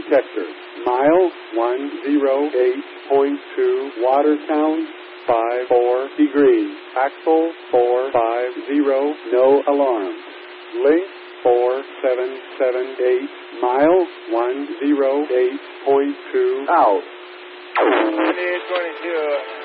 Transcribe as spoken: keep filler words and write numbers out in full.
detector. Mile one oh eight point two, water sound five four degrees. Axle four five zero, no alarm. Link four seven seven eight, mile one oh eight point two out. twenty-two